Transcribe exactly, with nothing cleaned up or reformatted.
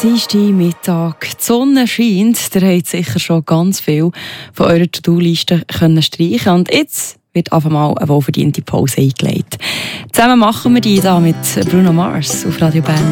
Dienstagmittag, die Sonne scheint. Ihr habt sicher schon ganz viel von eurer To-Do-Liste streichen. Und jetzt wird einfach mal eine wohlverdiente Pause eingelegt. Zusammen machen wir die da mit Bruno Mars auf Radio Bern.